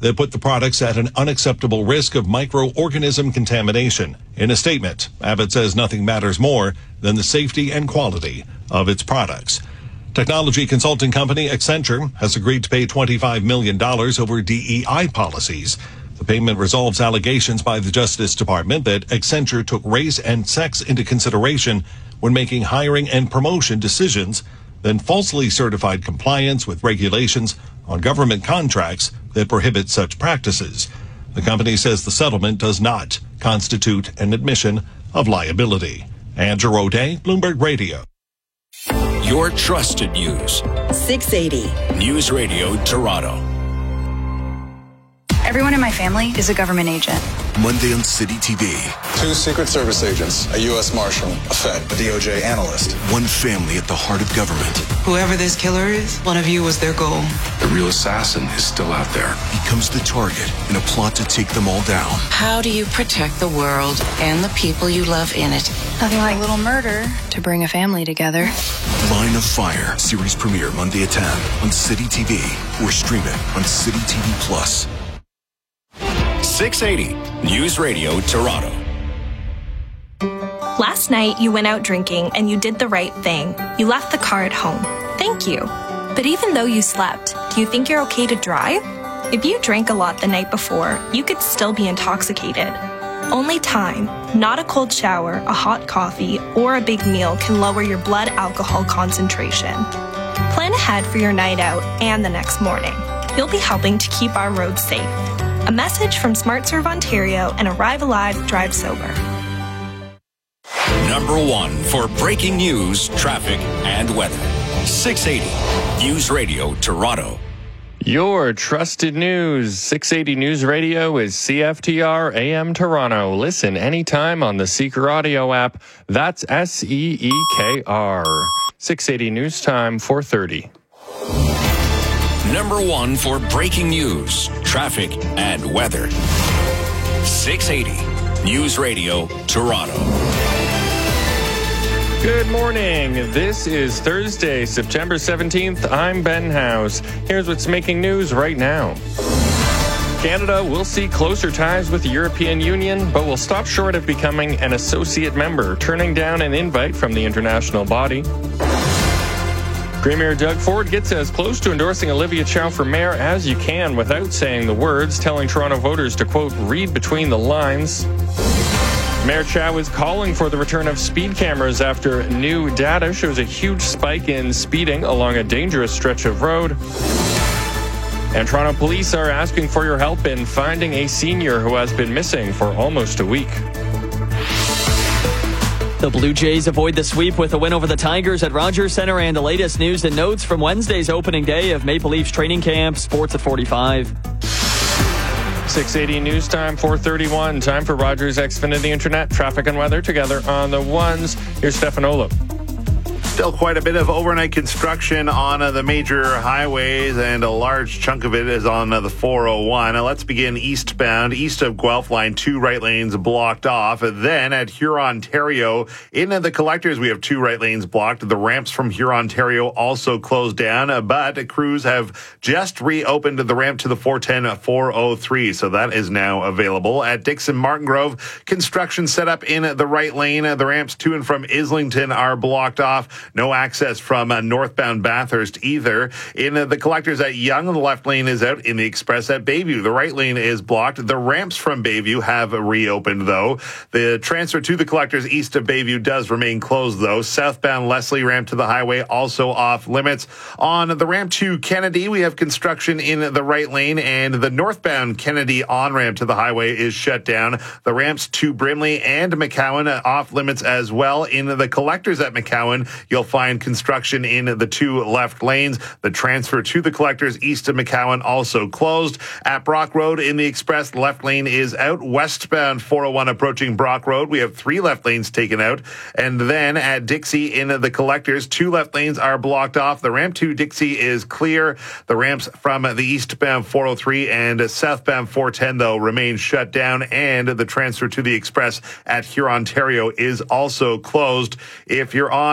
that put the products at an unacceptable risk of microorganism contamination. In a statement, Abbott says nothing matters more than the safety and quality of its products. Technology consulting company Accenture has agreed to pay $25 million over DEI policies. The payment resolves allegations by the Justice Department that Accenture took race and sex into consideration when making hiring and promotion decisions, then falsely certified compliance with regulations on government contracts that prohibit such practices. The company says the settlement does not constitute an admission of liability. Andrew O'Day, Bloomberg Radio. Your trusted news. 680. News Radio Toronto. Everyone in my family is a government agent. Monday on City TV. 2 Secret Service agents, a U.S. Marshal, a Fed, a DOJ analyst. One family at the heart of government. Whoever this killer is, one of you was their goal. The real assassin is still out there. Becomes the target in a plot to take them all down. How do you protect the world and the people you love in it? Nothing like a little murder to bring a family together. Line of Fire. Series premiere Monday at 10 on City TV or stream it on City TV Plus. 680 News Radio Toronto. Last night, you went out drinking and you did the right thing. You left the car at home. Thank you. But even though you slept, do you think you're okay to drive? If you drank a lot the night before, you could still be intoxicated. Only time, not a cold shower, a hot coffee, or a big meal can lower your blood alcohol concentration. Plan ahead for your night out and the next morning. You'll be helping to keep our roads safe. A message from SmartServe Ontario and Arrive Alive, Drive Sober. Number 1 for breaking news, traffic, and weather. 680 News Radio Toronto. Your trusted news. 680 News Radio is CFTR AM Toronto. Listen anytime on the Seeker Audio app. That's SEEKR. 680 News Time, 4:30. Number 1 for breaking news, traffic, and weather. 680 News Radio Toronto. Good morning. This is Thursday, September 17th. I'm Ben House. Here's what's making news right now. Canada will see closer ties with the European Union, but will stop short of becoming an associate member, turning down an invite from the international body. Premier Doug Ford gets as close to endorsing Olivia Chow for mayor as you can without saying the words, telling Toronto voters to, quote, read between the lines. Mayor Chow is calling for the return of speed cameras after new data shows a huge spike in speeding along a dangerous stretch of road. And Toronto police are asking for your help in finding a senior who has been missing for almost a week. The Blue Jays avoid the sweep with a win over the Tigers at Rogers Centre, and the latest news and notes from Wednesday's opening day of Maple Leafs training camp. Sports at 45. 680 News Time, 4:31. Time for Rogers Xfinity Internet. Traffic and weather together on the ones. Here's Stefan Olaf. Still quite a bit of overnight construction on the major highways, and a large chunk of it is on the 401. Now let's begin eastbound. East of Guelph Line, 2 right lanes blocked off. Then at Huron-Ontario, in the collectors, we have 2 right lanes blocked. The ramps from Huron-Ontario also closed down, but crews have just reopened the ramp to the 410-403, so that is now available. At Dixon-Martin Grove, construction set up in the right lane. The ramps to and from Islington are blocked off. No access from northbound Bathurst either. In the collectors at Yonge, the left lane is out. In the express at Bayview, the right lane is blocked. The ramps from Bayview have reopened, though. The transfer to the collectors east of Bayview does remain closed, though. Southbound Leslie ramp to the highway also off limits. On the ramp to Kennedy, we have construction in the right lane, and the northbound Kennedy on-ramp to the highway is shut down. The ramps to Brimley and McCowan off limits as well. In the collectors at McCowan, you'll find construction in the 2 left lanes. The transfer to the collectors east of McCowan also closed. At Brock Road in the express, the left lane is out. Westbound 401 approaching Brock Road, we have 3 left lanes taken out. And then at Dixie in the collectors, 2 left lanes are blocked off. The ramp to Dixie is clear. The ramps from the eastbound 403 and southbound 410, though, remain shut down. And the transfer to the express at Huron-Ontario is also closed. If you're on the south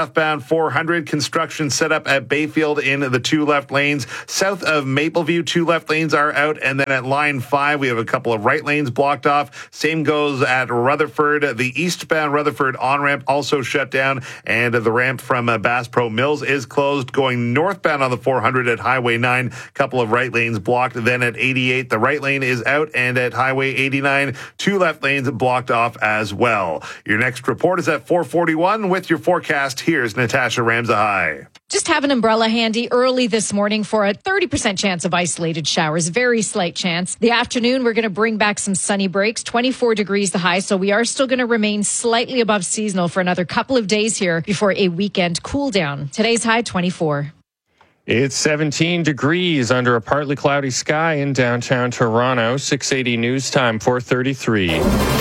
southbound 400. Construction set up at Bayfield in the 2 left lanes. South of Mapleview, 2 left lanes are out. And then at line 5, we have a couple of right lanes blocked off. Same goes at Rutherford. The eastbound Rutherford on-ramp also shut down. And the ramp from Bass Pro Mills is closed. Going northbound on the 400 at Highway 9, couple of right lanes blocked. Then at 88, the right lane is out. And at Highway 89, 2 left lanes blocked off as well. Your next report is at 4:41 with your forecast. Here's Natasha Ramsahai. Just have an umbrella handy early this morning for a 30% chance of isolated showers. Very slight chance. The afternoon, we're going to bring back some sunny breaks. 24 degrees the high, so we are still going to remain slightly above seasonal for another couple of days here before a weekend cool down. Today's high, 24. It's 17 degrees under a partly cloudy sky in downtown Toronto. 680 news time, 4:33.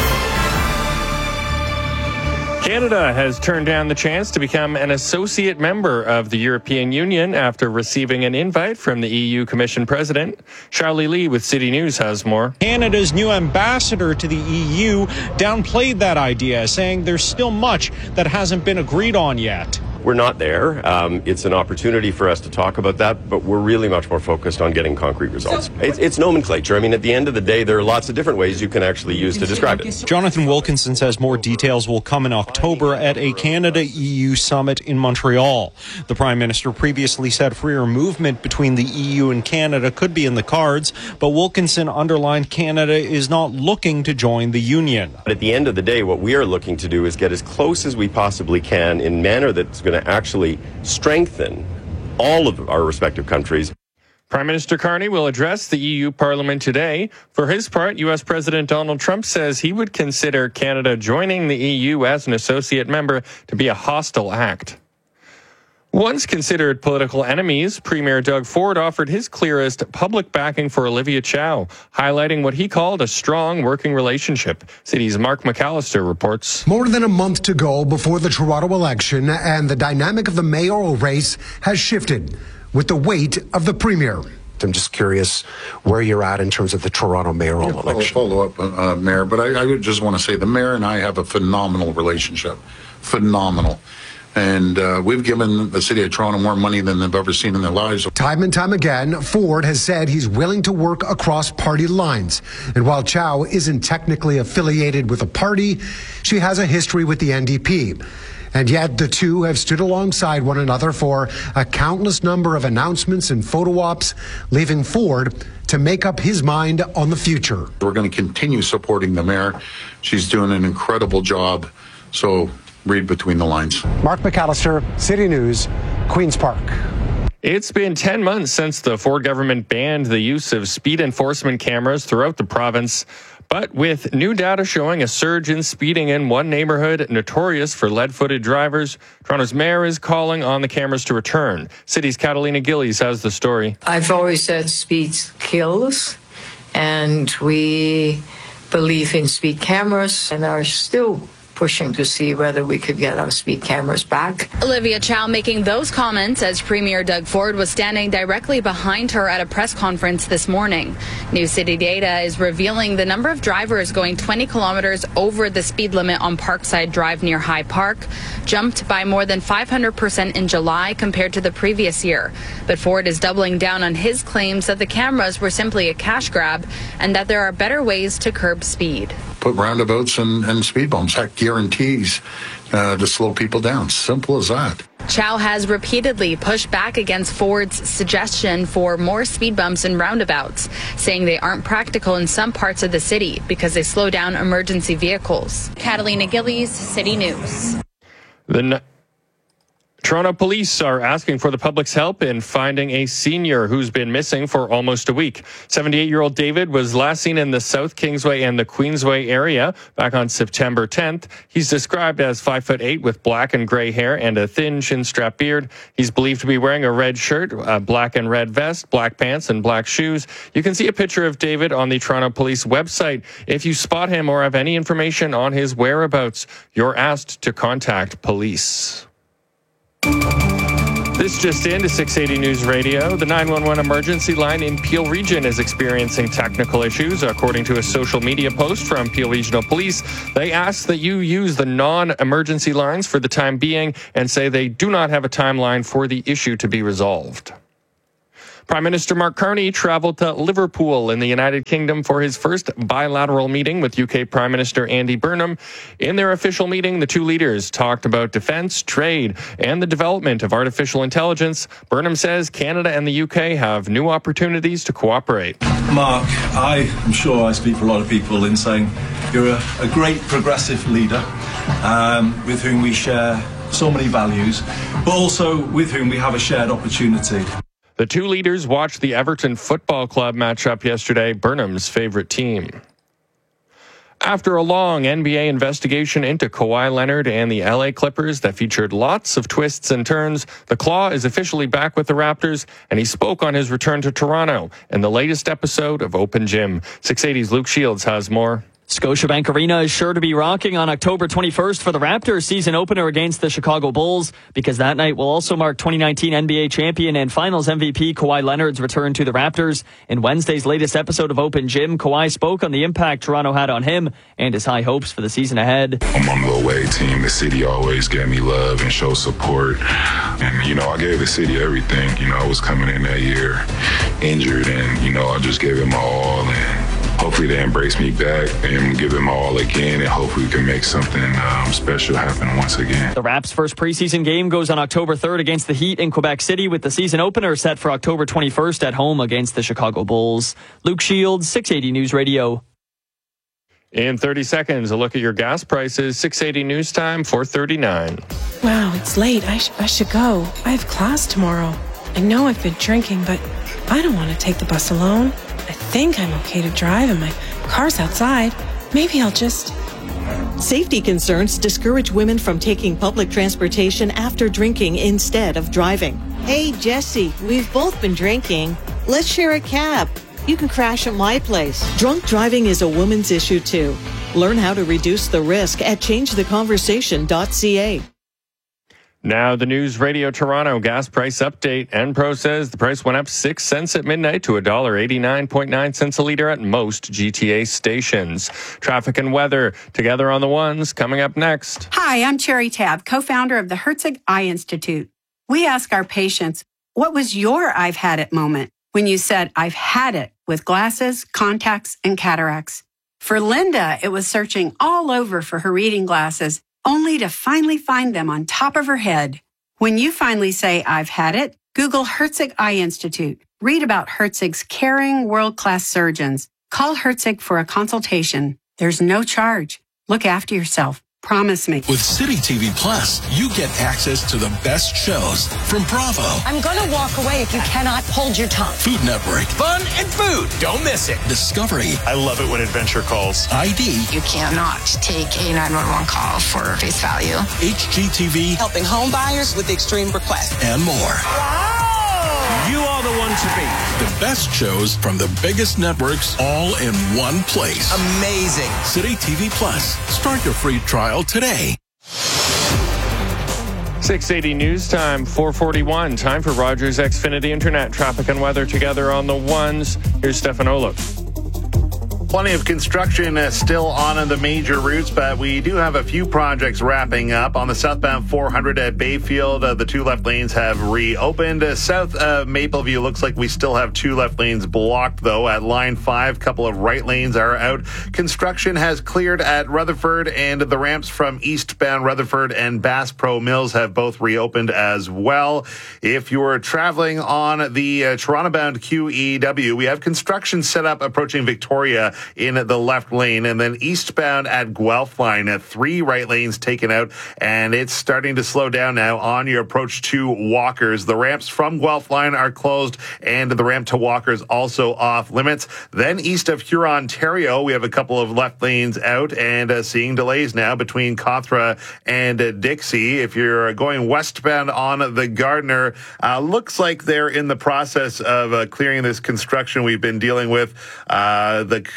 Canada has turned down the chance to become an associate member of the European Union after receiving an invite from the EU Commission President. Charlie Lee with City News has more. Canada's new ambassador to the EU downplayed that idea, saying there's still much that hasn't been agreed on yet. We're not there. It's an opportunity for us to talk about that, but we're really much more focused on getting concrete results. It's nomenclature. I mean, at the end of the day, there are lots of different ways you can actually use to describe it. Jonathan Wilkinson says more details will come in October at a Canada-EU summit in Montreal. The Prime Minister previously said freer movement between the EU and Canada could be in the cards, but Wilkinson underlined Canada is not looking to join the union. But at the end of the day, what we are looking to do is get as close as we possibly can in a manner that's going to actually strengthen all of our respective countries. Prime Minister Carney will address the EU Parliament today. For his part, U.S. President Donald Trump says he would consider Canada joining the EU as an associate member to be a hostile act. Once considered political enemies, Premier Doug Ford offered his clearest public backing for Olivia Chow, highlighting what he called a strong working relationship. City's Mark McAllister reports. More than a month to go before the Toronto election, and the dynamic of the mayoral race has shifted with the weight of the Premier. I'm just curious where you're at in terms of the Toronto mayoral election. I'll follow up, Mayor, but I would just want to say the mayor and I have a phenomenal relationship. Phenomenal. And we've given the city of Toronto more money than they've ever seen in their lives. Time and time again, Ford has said he's willing to work across party lines. And while Chow isn't technically affiliated with a party, she has a history with the NDP. And yet the two have stood alongside one another for a countless number of announcements and photo ops, leaving Ford to make up his mind on the future. We're going to continue supporting the mayor. She's doing an incredible job. So read between the lines. Mark McAllister, City News, Queen's Park. It's been 10 months since the Ford government banned the use of speed enforcement cameras throughout the province. But with new data showing a surge in speeding in one neighborhood notorious for lead-footed drivers, Toronto's mayor is calling on the cameras to return. City's Catalina Gillies has the story. I've always said speed kills, and we believe in speed cameras and are still pushing to see whether we could get our speed cameras back. Olivia Chow making those comments as Premier Doug Ford was standing directly behind her at a press conference this morning. New city data is revealing the number of drivers going 20 kilometers over the speed limit on Parkside Drive near High Park jumped by more than 500% in July compared to the previous year. But Ford is doubling down on his claims that the cameras were simply a cash grab and that there are better ways to curb speed. Put roundabouts and speed bumps. That guarantees to slow people down. Simple as that. Chow has repeatedly pushed back against Ford's suggestion for more speed bumps and roundabouts, saying they aren't practical in some parts of the city because they slow down emergency vehicles. Catalina Gillies, City News. The Toronto police are asking for the public's help in finding a senior who's been missing for almost a week. 78-year-old David was last seen in the South Kingsway and the Queensway area back on September 10th. He's described as 5'8" with black and gray hair and a thin chin-strap beard. He's believed to be wearing a red shirt, a black and red vest, black pants, and black shoes. You can see a picture of David on the Toronto Police website. If you spot him or have any information on his whereabouts, you're asked to contact police. The This just in to 680 News Radio. The 911 emergency line in Peel Region is experiencing technical issues. According to a social media post from Peel Regional Police, they ask that you use the non-emergency lines for the time being and say they do not have a timeline for the issue to be resolved. Prime Minister Mark Carney traveled to Liverpool in the United Kingdom for his first bilateral meeting with UK Prime Minister Andy Burnham. In their official meeting, the two leaders talked about defence, trade, and the development of artificial intelligence. Burnham says Canada and the UK have new opportunities to cooperate. Mark, I am sure I speak for a lot of people in saying you're a great progressive leader with whom we share so many values, but also with whom we have a shared opportunity. The two leaders watched the Everton Football Club matchup yesterday, Burnham's favorite team. After a long NBA investigation into Kawhi Leonard and the LA Clippers that featured lots of twists and turns, the Claw is officially back with the Raptors, and he spoke on his return to Toronto in the latest episode of Open Gym. 680's Luke Shields has more. Scotiabank Arena is sure to be rocking on October 21st for the Raptors season opener against the Chicago Bulls, because that night will also mark 2019 NBA champion and Finals MVP Kawhi Leonard's return to the Raptors. In Wednesday's latest episode of Open Gym, Kawhi spoke on the impact Toronto had on him and his high hopes for the season ahead. I'm on the away team. The city always gave me love and showed support. And, I gave the city everything. I was coming in that year injured, and, I just gave it my all, and hopefully they embrace me back and give them all again, and hopefully we can make something special happen once again. The Raps' first preseason game goes on October 3rd against the Heat in Quebec City, with the season opener set for October 21st at home against the Chicago Bulls. Luke Shields, 680 News Radio. In 30 seconds, a look at your gas prices. 680 News Time, 4:39. Wow, it's late. I should go. I have class tomorrow. I know I've been drinking, but I don't want to take the bus alone. I think I'm okay to drive and my car's outside. Maybe I'll just... Safety concerns discourage women from taking public transportation after drinking instead of driving. Hey, Jesse, we've both been drinking. Let's share a cab. You can crash at my place. Drunk driving is a woman's issue too. Learn how to reduce the risk at changetheconversation.ca. Now, the News Radio Toronto gas price update. Enpro says the price went up 6 cents at midnight to $1.89.9 a litre at most GTA stations. Traffic and weather together on the ones coming up next. Hi, I'm Cherry Tabb, co-founder of the Herzig Eye Institute. We ask our patients, what was your I've had it moment when you said I've had it with glasses, contacts, and cataracts? For Linda, it was searching all over for her reading glasses, only to finally find them on top of her head. When you finally say, I've had it, Google Herzig Eye Institute. Read about Herzig's caring, world-class surgeons. Call Herzig for a consultation. There's no charge. Look after yourself. Promise me. With City TV Plus, you get access to the best shows from Bravo. I'm going to walk away if you cannot hold your tongue. Food Network. Fun and food. Don't miss it. Discovery. I love it when adventure calls. ID. You cannot take a 911 call for face value. HGTV. Helping home buyers with extreme requests. And more. Wow! You are the one to beat. The best shows from the biggest networks all in one place. Amazing. City TV Plus. Start your free trial today. 680 News Time, 4:41. Time for Rogers Xfinity Internet. Traffic and weather together on the ones. Here's Stefan Olaf. Plenty of construction still on the major routes, but we do have a few projects wrapping up. On the southbound 400 at Bayfield, the two left lanes have reopened. South of Mapleview, looks like we still have two left lanes blocked, though. At Line 5, a couple of right lanes are out. Construction has cleared at Rutherford, and the ramps from eastbound Rutherford and Bass Pro Mills have both reopened as well. If you're traveling on the Toronto-bound QEW, we have construction set up approaching Victoria in the left lane, and then eastbound at Guelph line, 3 right lanes taken out, and it's starting to slow down now on your approach to Walkers. The ramps from Guelph line are closed, and the ramp to Walkers also off limits. Then east of Huron-Ontario, we have a couple of left lanes out, and seeing delays now between Cawthra and Dixie. If you're going westbound on the Gardiner, looks like they're in the process of clearing this construction we've been dealing with. The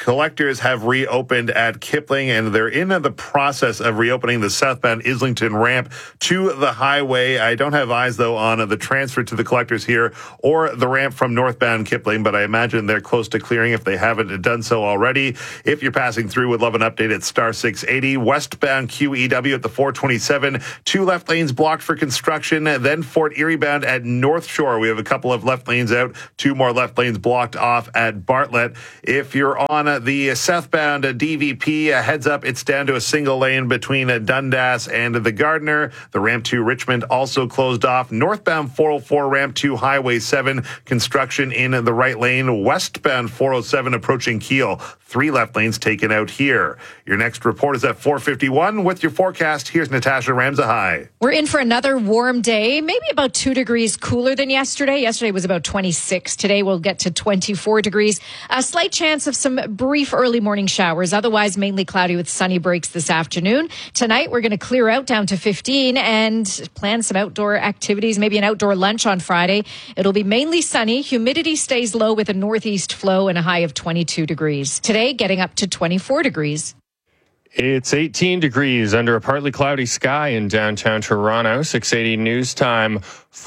collectors have reopened at Kipling, and they're in the process of reopening the southbound Islington ramp to the highway. I don't have eyes, though, on the transfer to the collectors here or the ramp from northbound Kipling, but I imagine they're close to clearing if they haven't done so already. If you're passing through, would love an update at star 680. Westbound QEW at the 427. 2 left lanes blocked for construction. Then Fort Erie bound at North Shore. We have a couple of left lanes out. 2 more left lanes blocked off at Bartlett. If you're on the southbound DVP, heads up, it's down to a single lane between Dundas and the Gardiner. The ramp to Richmond also closed off. Northbound 404 ramp to Highway 7. Construction in the right lane. Westbound 407 approaching Kiel. 3 left lanes taken out here. Your next report is at 4:51. With your forecast, here's Natasha Ramsahai. We're in for another warm day, maybe about 2 degrees cooler than yesterday. Yesterday was about 26. Today we'll get to 24 degrees. A slight chance of some brief early morning showers. Otherwise, mainly cloudy with sunny breaks this afternoon. Tonight, we're going to clear out down to 15 and plan some outdoor activities, maybe an outdoor lunch on Friday. It'll be mainly sunny. Humidity stays low with a northeast flow and a high of 22 degrees. Today, getting up to 24 degrees. It's 18 degrees under a partly cloudy sky in downtown Toronto. 680 news time,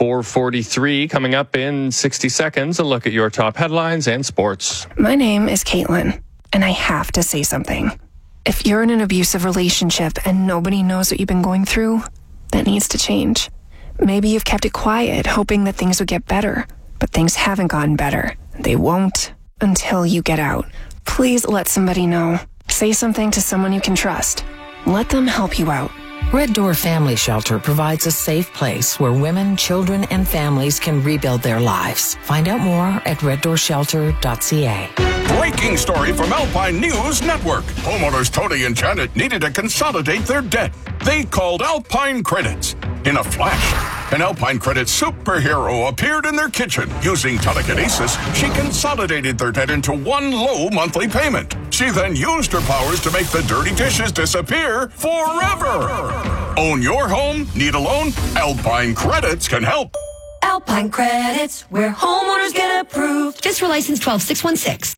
4:43. Coming up in 60 seconds, a look at your top headlines and sports. My name is Caitlin, and I have to say something. If you're in an abusive relationship and nobody knows what you've been going through, that needs to change. Maybe you've kept it quiet, hoping that things would get better, but things haven't gotten better. They won't until you get out. Please let somebody know. Say something to someone you can trust. Let them help you out. Red Door Family Shelter provides a safe place where women, children, and families can rebuild their lives. Find out more at reddoorshelter.ca. Breaking story from Alpine News Network. Homeowners Tony and Janet needed to consolidate their debt. They called Alpine Credits. In a flash, an Alpine Credit superhero appeared in their kitchen. Using telekinesis, she consolidated their debt into one low monthly payment. She then used her powers to make the dirty dishes disappear forever. Own your home? Need a loan? Alpine Credits can help. Alpine Credits, where homeowners get approved. Just for license 12616.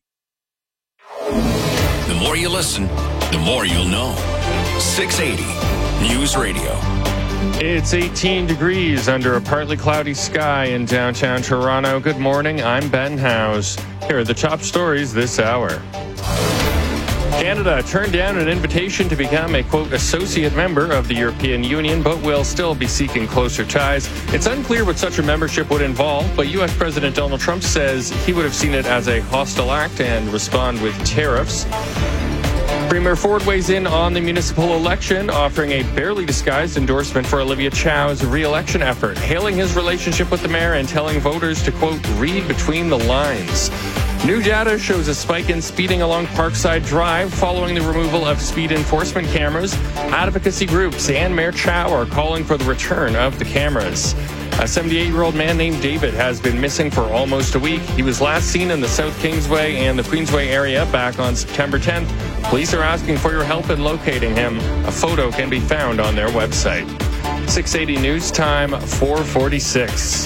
The more you listen, the more you'll know. 680 News Radio. It's 18 degrees under a partly cloudy sky in downtown Toronto. Good morning, I'm Ben Howes. Here are the top stories this hour. Canada turned down an invitation to become a, quote, associate member of the European Union, but will still be seeking closer ties. It's unclear what such a membership would involve, but U.S. President Donald Trump says he would have seen it as a hostile act and respond with tariffs. Premier Ford weighs in on the municipal election, offering a barely disguised endorsement for Olivia Chow's re-election effort, hailing his relationship with the mayor and telling voters to, quote, read between the lines. New data shows a spike in speeding along Parkside Drive following the removal of speed enforcement cameras. Advocacy groups and Mayor Chow are calling for the return of the cameras. A 78-year-old man named David has been missing for almost a week. He was last seen in the South Kingsway and the Queensway area back on September 10th. Police are asking for your help in locating him. A photo can be found on their website. 680 News Time, 4:46.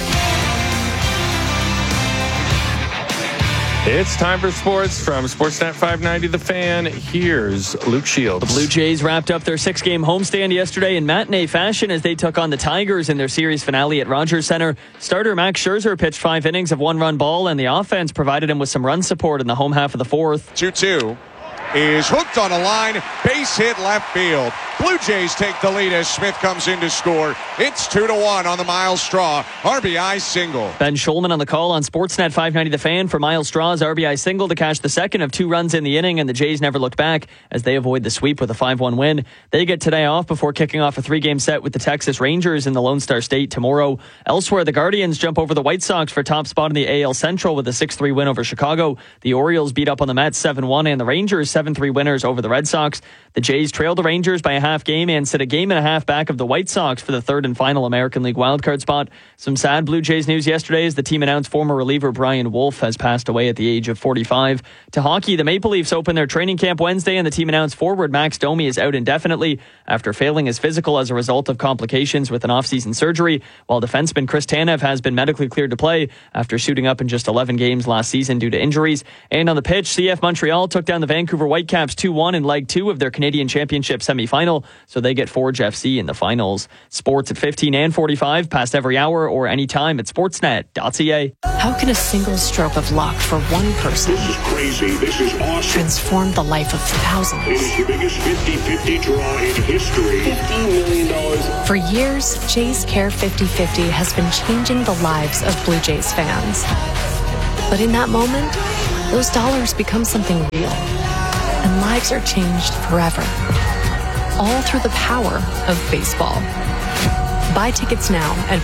It's time for sports from Sportsnet 590 The Fan. Here's Luke Shields. The Blue Jays wrapped up their 6-game homestand yesterday in matinee fashion as they took on the Tigers in their series finale at Rogers Center. Starter Max Scherzer pitched 5 innings of 1-run ball, and the offense provided him with some run support in the home half of the fourth. 2-2 is hooked on a line, base hit left field. Blue Jays take the lead as Smith comes in to score. It's 2-1 on the Miles Straw RBI single. Ben Schulman on the call on Sportsnet 590 The Fan for Miles Straw's RBI single to cash the second of 2 runs in the inning, and the Jays never looked back as they avoid the sweep with a 5-1 win. They get today off before kicking off a 3-game set with the Texas Rangers in the Lone Star State tomorrow. Elsewhere, the Guardians jump over the White Sox for top spot in the AL Central with a 6-3 win over Chicago. The Orioles beat up on the Mets 7-1, and the Rangers 7-3 winners over the Red Sox. The Jays trailed the Rangers by a half 7.5 game and sit a game and a half back of the White Sox for the third and final American League wildcard spot. Some sad Blue Jays news yesterday as the team announced former reliever Brian Wolf has passed away at the age of 45. To hockey, the Maple Leafs opened their training camp Wednesday and the team announced forward Max Domi is out indefinitely after failing his physical as a result of complications with an off-season surgery, while defenseman Chris Tanev has been medically cleared to play after suiting up in just 11 games last season due to injuries. And on the pitch, CF Montreal took down the Vancouver Whitecaps 2-1 in Leg 2 of their Canadian Championship semi-final, so they get Forge FC in the finals. Sports at 15 and 45, past every hour or anytime at sportsnet.ca. How can a single stroke of luck for one person This is crazy. This is awesome. transform the life of thousands? It is the biggest 50-50 draw in history. $50 million. For years, Jays Care 50-50 has been changing the lives of Blue Jays fans. But in that moment, those dollars become something real. And lives are changed forever. All through the power of baseball. Buy tickets now at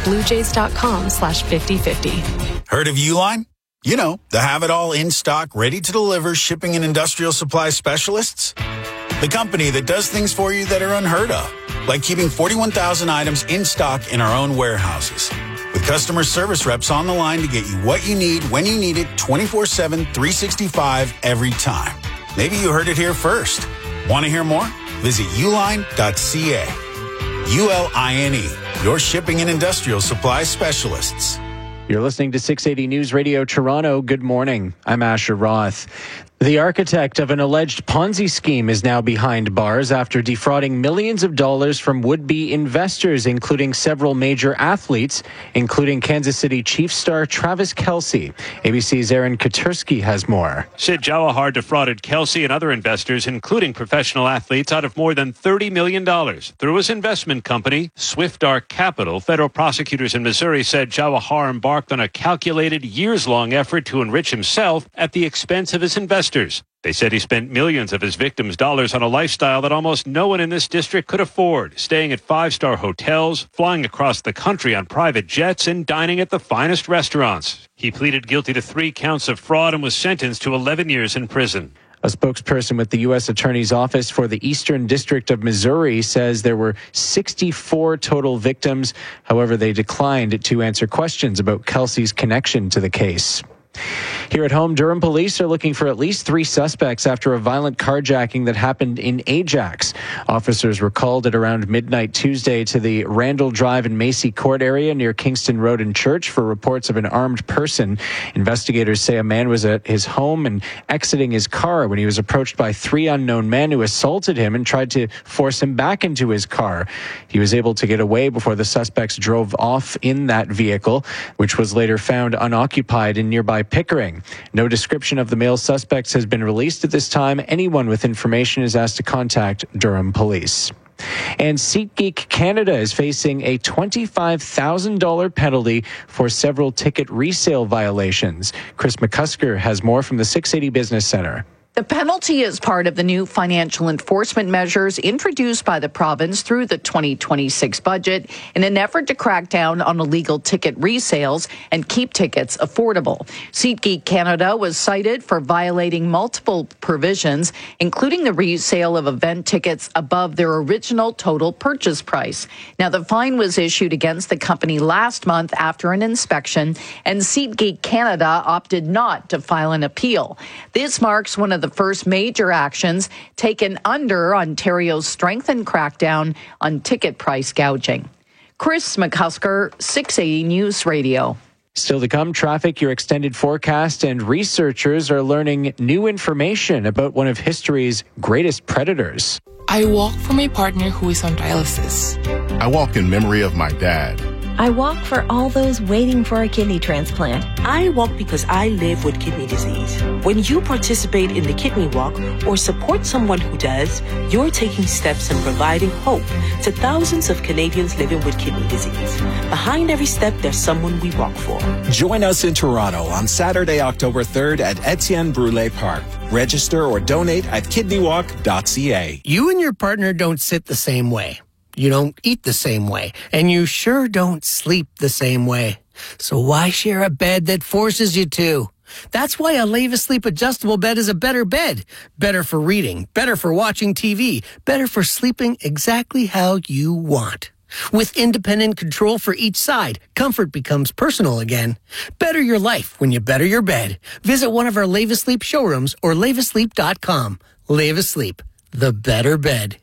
bluejays.com/5050. Heard of Uline? You know, the have-it-all in-stock, ready-to-deliver shipping and industrial supply specialists. The company that does things for you that are unheard of, like keeping 41,000 items in stock in our own warehouses. With customer service reps on the line to get you what you need, when you need it, 24/7, 365, every time. Maybe you heard it here first. Want to hear more? Visit uline.ca. ULINE, your shipping and industrial supply specialists. You're listening to 680 News Radio Toronto. Good morning. I'm Asher Roth. The architect of an alleged Ponzi scheme is now behind bars after defrauding millions of dollars from would-be investors, including several major athletes, including Kansas City Chiefs star Travis Kelce. ABC's Aaron Katersky has more. Sid Jawahar defrauded Kelce and other investors, including professional athletes, out of more than $30 million through his investment company, Swift Arc Capital. Federal prosecutors in Missouri said Jawahar embarked on a calculated, years-long effort to enrich himself at the expense of his investors. They said he spent millions of his victims' dollars on a lifestyle that almost no one in this district could afford, staying at five-star hotels, flying across the country on private jets, and dining at the finest restaurants. He pleaded guilty to 3 counts of fraud and was sentenced to 11 years in prison. A spokesperson with the U.S. Attorney's Office for the Eastern District of Missouri says there were 64 total victims. However, they declined to answer questions about Kelce's connection to the case. Here at home, Durham police are looking for at least 3 suspects after a violent carjacking that happened in Ajax. Officers were called at around midnight Tuesday to the Randall Drive and Macy Court area near Kingston Road and Church for reports of an armed person. Investigators say a man was at his home and exiting his car when he was approached by 3 unknown men who assaulted him and tried to force him back into his car. He was able to get away before the suspects drove off in that vehicle, which was later found unoccupied in nearby Pickering. No description of the male suspects has been released at this time. Anyone with information is asked to contact Durham Police. And SeatGeek Canada is facing a $25,000 penalty for several ticket resale violations. Chris McCusker has more from the 680 Business Center. The penalty is part of the new financial enforcement measures introduced by the province through the 2026 budget in an effort to crack down on illegal ticket resales and keep tickets affordable. SeatGeek Canada was cited for violating multiple provisions, including the resale of event tickets above their original total purchase price. Now, the fine was issued against the company last month after an inspection, and SeatGeek Canada opted not to file an appeal. This marks one of the first major actions taken under Ontario's strengthened crackdown on ticket price gouging. Chris McCusker, 680 News Radio. Still to come, traffic, your extended forecast, and researchers are learning new information about one of history's greatest predators. I walk for my partner who is on dialysis. I walk in memory of my dad. I walk for all those waiting for a kidney transplant. I walk because I live with kidney disease. When you participate in the Kidney Walk or support someone who does, you're taking steps and providing hope to thousands of Canadians living with kidney disease. Behind every step, there's someone we walk for. Join us in Toronto on Saturday, October 3rd at Etienne Brule Park. Register or donate at kidneywalk.ca. You and your partner don't sit the same way. You don't eat the same way, and you sure don't sleep the same way. So why share a bed that forces you to? That's why a Leva Sleep adjustable bed is a better bed. Better for reading, better for watching TV, better for sleeping exactly how you want. With independent control for each side, comfort becomes personal again. Better your life when you better your bed. Visit one of our Leva Sleep showrooms or levasleep.com. Leva Sleep, the better bed.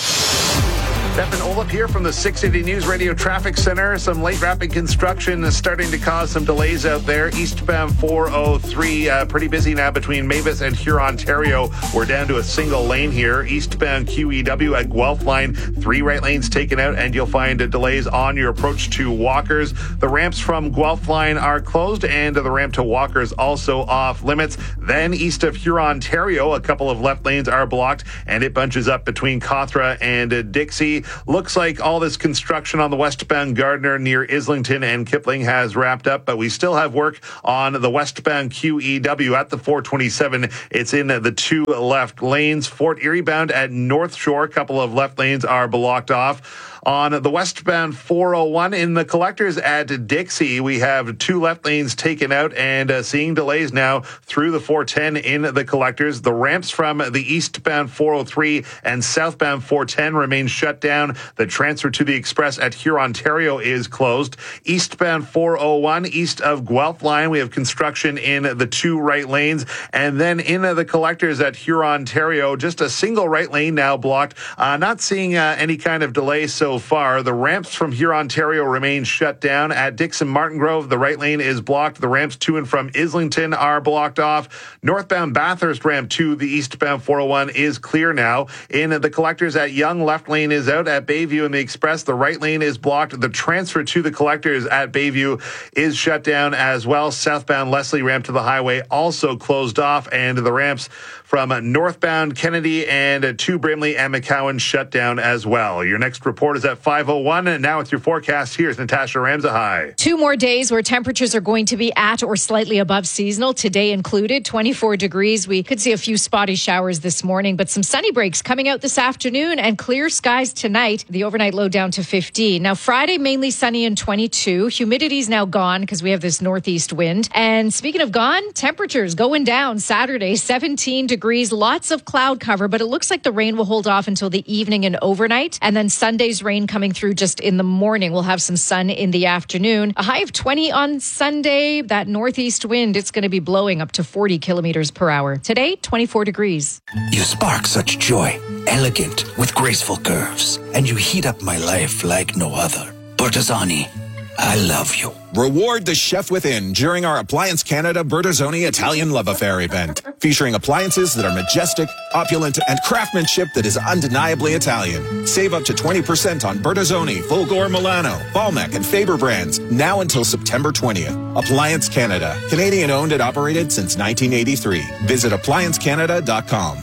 Stefan Olaf here from the 680 News Radio Traffic Center. Some late rapid construction is starting to cause some delays out there. Eastbound 403, pretty busy now between Mavis and Hurontario. We're down to a single lane here. Eastbound QEW at Guelph Line, 3 right lanes taken out, and you'll find delays on your approach to Walkers. The ramps from Guelph Line are closed, and the ramp to Walkers also off limits. Then east of Hurontario, a couple of left lanes are blocked, and it bunches up between Cawthra and Dixie. Looks like all this construction on the westbound Gardner near Islington and Kipling has wrapped up, but we still have work on the westbound QEW at the 427. It's in the 2 left lanes. Fort Erie bound at North Shore, a couple of left lanes are blocked off. On the westbound 401 in the collectors at Dixie, we have 2 left lanes taken out and seeing delays now through the 410 in the collectors. The ramps from the eastbound 403 and southbound 410 remain shut down. The transfer to the express at Hurontario is closed. Eastbound 401 east of Guelph Line, we have construction in the 2 right lanes. And then in the collectors at Hurontario, just a single right lane now blocked. Not seeing any kind of delay so far. The ramps from Hurontario remain shut down. At Dixon Martin Grove, the right lane is blocked. The ramps to and from Islington are blocked off. Northbound Bathurst ramp to the eastbound 401 is clear now. In the collectors at Young, left lane is out. At Bayview and the Express, the right lane is blocked. The transfer to the collectors at Bayview is shut down as well. Southbound Leslie ramp to the highway also closed off, and the ramps from northbound Kennedy and to Brimley and McCowan shut down as well. Your next report is at 5:01. And now with your forecast, here's Natasha Ramzahai. 2 more days where temperatures are going to be at or slightly above seasonal, today included, 24 degrees. We could see a few spotty showers this morning, but some sunny breaks coming out this afternoon and clear skies tonight. The overnight low down to 15. Now, Friday, mainly sunny and 22. Humidity's now gone because we have this northeast wind. And speaking of gone, temperatures going down Saturday, 17 degrees, lots of cloud cover, but it looks like the rain will hold off until the evening and overnight. And then Sunday's rain coming through just in the morning. We'll have some sun in the afternoon. A high of 20 on Sunday. That northeast wind, it's going to be blowing up to 40 kilometers per hour. Today, 24 degrees. You spark such joy, elegant with graceful curves, and you heat up my life like no other. Bertazzoni, I love you. Reward the chef within during our Appliance Canada Bertazzoni Italian Love Affair event, featuring appliances that are majestic, opulent, and craftsmanship that is undeniably Italian. Save up to 20% on Bertazzoni, Fulgor Milano, Balmec, and Faber brands, now until September 20th. Appliance Canada, Canadian owned and operated since 1983. Visit appliancecanada.com.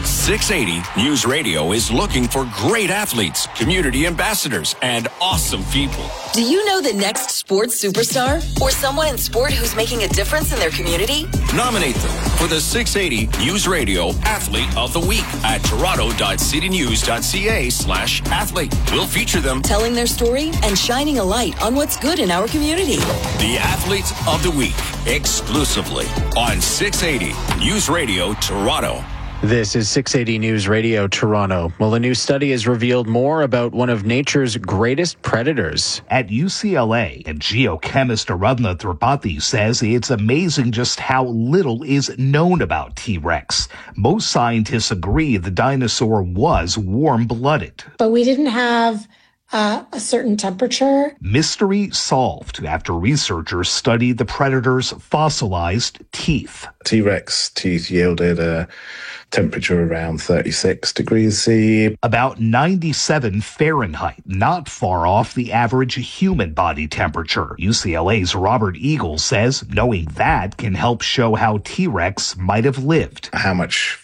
680 News Radio is looking for great athletes, community ambassadors, and awesome people. Do you know the next sports superstar? Or someone in sport who's making a difference in their community? Nominate them for the 680 News Radio Athlete of the Week at toronto.citynews.ca/athlete. We'll feature them telling their story and shining a light on what's good in our community. The Athlete of the Week, exclusively on 680 News Radio Toronto. This is 680 News Radio Toronto. Well, a new study has revealed more about one of nature's greatest predators. At UCLA, and geochemist Aradhana Tripathi says it's amazing just how little is known about T-Rex. Most scientists agree the dinosaur was warm-blooded. But we didn't have a certain temperature. Mystery solved after researchers studied the predator's fossilized teeth. T-Rex teeth yielded a temperature around 36 degrees C. About 97 Fahrenheit, not far off the average human body temperature. UCLA's Robert Eagle says knowing that can help show how T-Rex might have lived. How much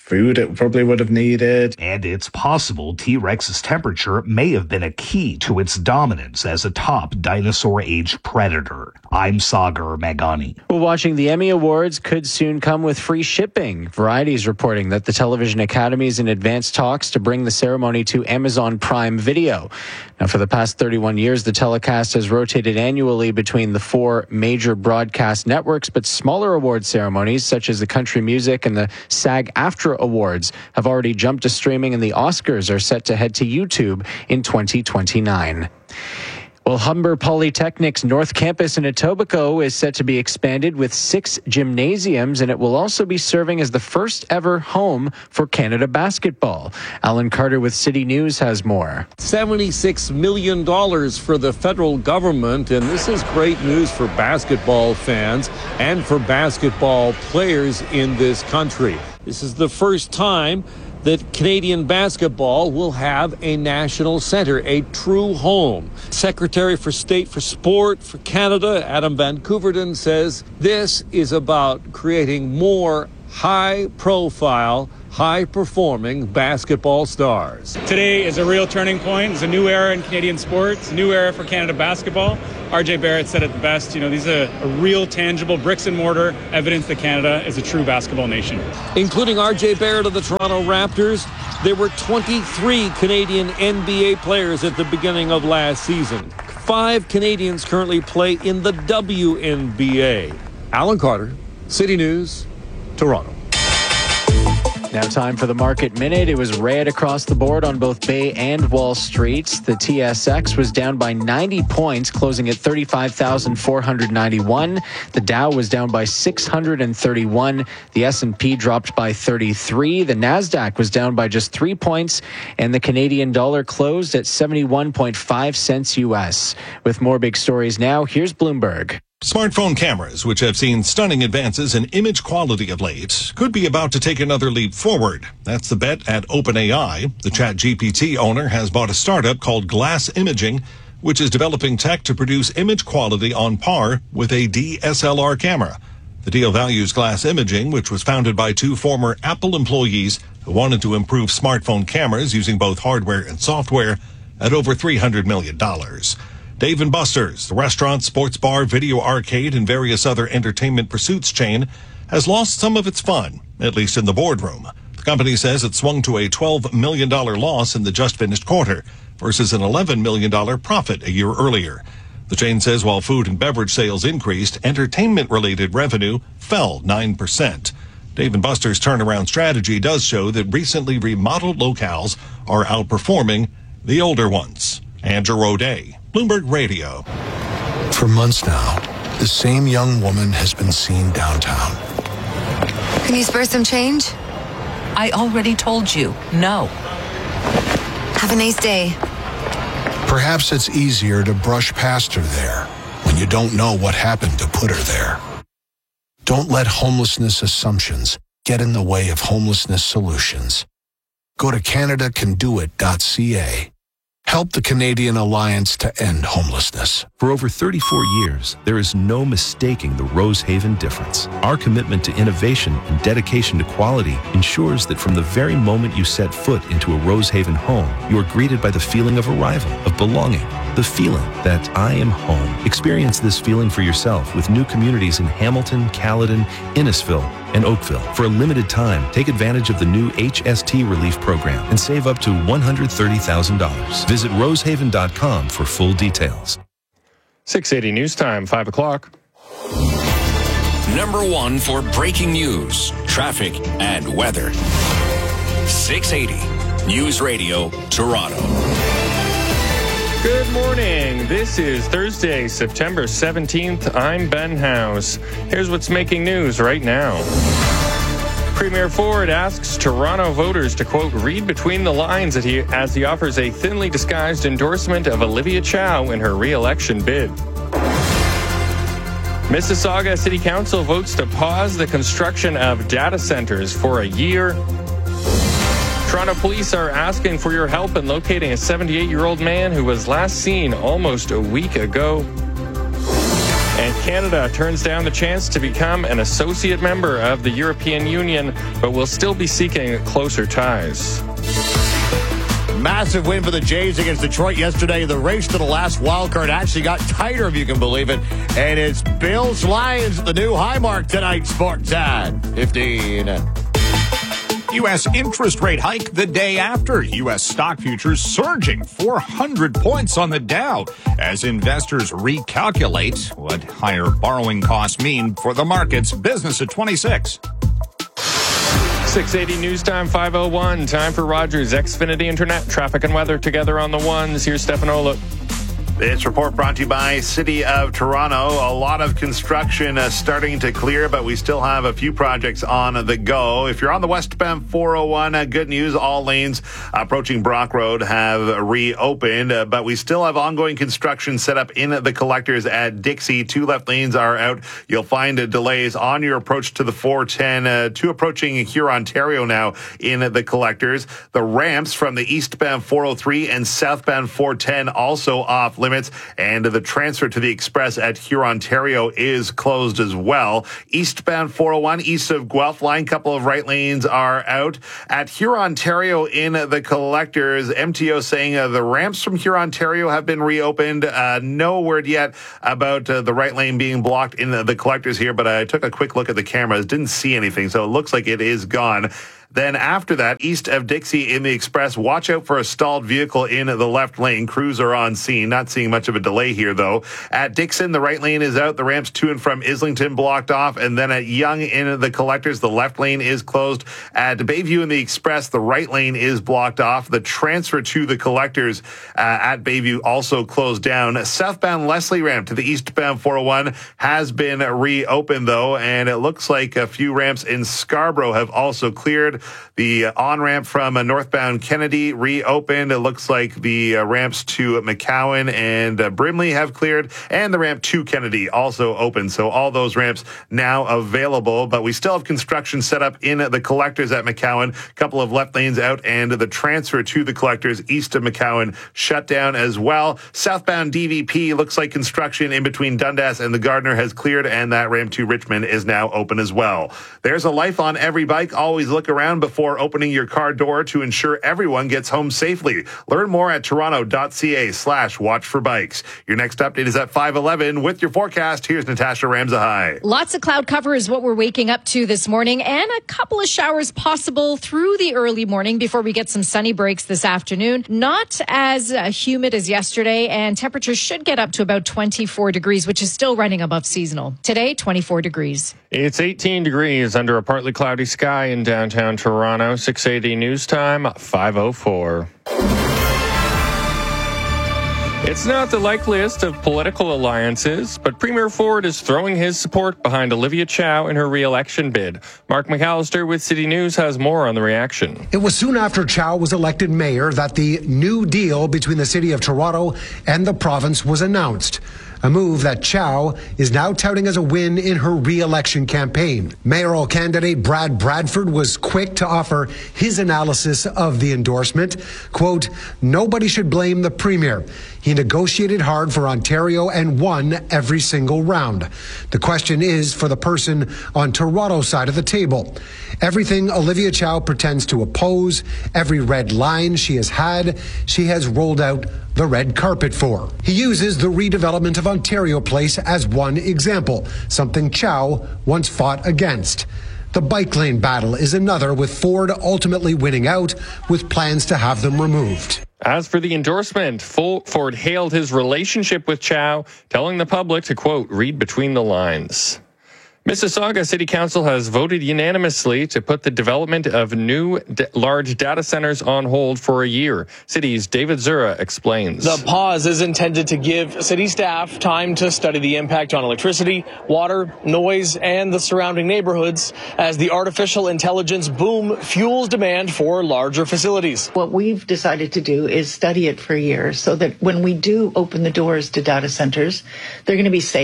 food it probably would have needed. And it's possible T-Rex's temperature may have been a key to its dominance as a top dinosaur age predator. I'm Sagar Magani. Well, watching the Emmy Awards could soon come with free shipping. Variety is reporting that the Television Academy is in advanced talks to bring the ceremony to Amazon Prime Video. Now, for the past 31 years, the telecast has rotated annually between the 4 major broadcast networks, but smaller award ceremonies, such as the Country Music and the SAG-AFTRA Awards, have already jumped to streaming, and the Oscars are set to head to YouTube in 2029. Well, Humber Polytechnic's North Campus in Etobicoke is set to be expanded with 6 gymnasiums, and it will also be serving as the first ever home for Canada basketball. Alan Carter with City News has more. $76 million for the federal government, and this is great news for basketball fans and for basketball players in this country. This is the first time that Canadian basketball will have a national center, a true home. Secretary for State for Sport for Canada, Adam Van Couverden, says this is about creating more high-profile, high-performing basketball stars. Today is a real turning point. It's a new era in Canadian sports, a new era for Canada basketball. RJ Barrett said it the best. These are a real, tangible, bricks and mortar evidence that Canada is a true basketball nation. Including RJ Barrett of the Toronto Raptors, there were 23 Canadian NBA players at the beginning of last season. 5 Canadians currently play in the WNBA. Alan Carter, City News, Toronto. Now time for the Market Minute. It was red across the board on both Bay and Wall Streets. The TSX was down by 90 points, closing at 35,491. The Dow was down by 631. The S&P dropped by 33. The Nasdaq was down by just 3 points, and the Canadian dollar closed at 71.5 cents US. With more big stories now, here's Bloomberg. Smartphone cameras, which have seen stunning advances in image quality of late, could be about to take another leap forward. That's the bet at OpenAI. The ChatGPT owner has bought a startup called Glass Imaging, which is developing tech to produce image quality on par with a DSLR camera. The deal values Glass Imaging, which was founded by 2 former Apple employees who wanted to improve smartphone cameras using both hardware and software, at over $300 million. Dave & Buster's, the restaurant, sports bar, video arcade, and various other entertainment pursuits chain, has lost some of its fun, at least in the boardroom. The company says it swung to a $12 million loss in the just finished quarter versus an $11 million profit a year earlier. The chain says while food and beverage sales increased, entertainment-related revenue fell 9%. Dave & Buster's turnaround strategy does show that recently remodeled locales are outperforming the older ones. Andrew O'Day, Bloomberg Radio. For months now, the same young woman has been seen downtown. Can you spare some change? I already told you, no. Have a nice day. Perhaps it's easier to brush past her there when you don't know what happened to put her there. Don't let homelessness assumptions get in the way of homelessness solutions. Go to CanadaCanDoIt.ca. Help the Canadian Alliance to End Homelessness. For over 34 years, there is no mistaking the Rosehaven difference. Our commitment to innovation and dedication to quality ensures that from the very moment you set foot into a Rosehaven home, you are greeted by the feeling of arrival, of belonging, the feeling that I am home. Experience this feeling for yourself with new communities in Hamilton, Caledon, Innisfil, and Oakville. For a limited time, take advantage of the new HST Relief Program and save up to $130,000. Visit rosehaven.com for full details. 6:80 news time, 5 o'clock. Number 1 for breaking news, traffic, and weather. 680 News Radio, Toronto. Good morning. This is Thursday, September 17th. I'm Ben House. Here's what's making news right now. Premier Ford asks Toronto voters to, quote, read between the lines as he offers a thinly disguised endorsement of Olivia Chow in her re-election bid. Mississauga City Council votes to pause the construction of data centers for a year. Toronto police are asking for your help in locating a 78-year-old man who was last seen almost a week ago. And Canada turns down the chance to become an associate member of the European Union, but will still be seeking closer ties. Massive win for the Jays against Detroit yesterday. The race to the last wild card actually got tighter, if you can believe it. And it's Bills Lions, the new high mark tonight, Sportsnet 15. U.S. interest rate hike the day after. U.S. stock futures surging 400 points on the Dow as investors recalculate what higher borrowing costs mean for the markets. Business at 26. 680 News Time, 5:01. Time for Rogers Xfinity Internet. Traffic and weather together on the ones. Here's Stefan Oluk. This report brought to you by City of Toronto. A lot of construction starting to clear, but we still have a few projects on the go. If you're on the westbound 401, good news. All lanes approaching Brock Road have reopened, but we still have ongoing construction set up in the collectors at Dixie. 2 left lanes are out. You'll find delays on your approach to the 410, 2 approaching Huron, Ontario now in the collectors. The ramps from the eastbound 403 and southbound 410 also off limits, and the transfer to the express at Huron, Ontario is closed as well. Eastbound 401 east of Guelph line, couple of right lanes are out. At Huron, Ontario in the collectors, MTO saying the ramps from Huron, Ontario have been reopened. No word yet about the right lane being blocked in the collectors here, but I took a quick look at the cameras, didn't see anything, so it looks like it is gone. Then after that, east of Dixie in the express, watch out for a stalled vehicle in the left lane. Crews are on scene. Not seeing much of a delay here, though. At Dixon, the right lane is out. The ramps to and from Islington blocked off. And then at Yonge in the collectors, the left lane is closed. At Bayview in the express, the right lane is blocked off. The transfer to the collectors at Bayview also closed down. Southbound Leslie ramp to the eastbound 401 has been reopened, though. And it looks like a few ramps in Scarborough have also cleared. The on-ramp from northbound Kennedy reopened. It looks like the ramps to McCowan and Brimley have cleared, and the ramp to Kennedy also open. So all those ramps now available, but we still have construction set up in the collectors at McCowan. A couple of left lanes out, and the transfer to the collectors east of McCowan shut down as well. Southbound DVP looks like construction in between Dundas and the Gardner has cleared, and that ramp to Richmond is now open as well. There's a life on every bike. Always look around before opening your car door to ensure everyone gets home safely. Learn more at toronto.ca/watch for bikes. Your next update is at 5:11 with your forecast. Here's Natasha Ramzahai. Lots of cloud cover is what we're waking up to this morning, and a couple of showers possible through the early morning before we get some sunny breaks this afternoon. Not as humid as yesterday, and temperatures should get up to about 24 degrees, which is still running above seasonal. Today, 24 degrees. It's 18 degrees under a partly cloudy sky in downtown Toronto. 680 News Time, 5:04. It's not the likeliest of political alliances, but Premier Ford is throwing his support behind Olivia Chow in her re-election bid. Mark McAllister with City News has more on the reaction. It was soon after Chow was elected mayor that the new deal between the City of Toronto and the province was announced. A move that Chow is now touting as a win in her re-election campaign. Mayoral candidate Brad Bradford was quick to offer his analysis of the endorsement. Quote, "Nobody should blame the Premier. He negotiated hard for Ontario and won every single round. The question is for the person on Toronto's side of the table. Everything Olivia Chow pretends to oppose, every red line she has rolled out the red carpet for." He uses the redevelopment of Ontario Place as one example, something Chow once fought against. The bike lane battle is another, with Ford ultimately winning out with plans to have them removed. As for the endorsement, Ford hailed his relationship with Chow, telling the public to, quote, "read between the lines." Mississauga City Council has voted unanimously to put the development of new large data centers on hold for a year. City's David Zura explains. The pause is intended to give city staff time to study the impact on electricity, water, noise, and the surrounding neighborhoods as the artificial intelligence boom fuels demand for larger facilities. What we've decided to do is study it for a year so that when we do open the doors to data centers, they're going to be safe.